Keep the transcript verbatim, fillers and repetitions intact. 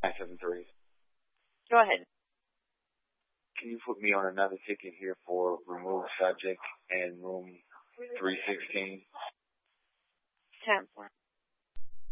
nine seven three. Go ahead. Can you put me on another ticket here for removed subject in room three sixteen? ten four.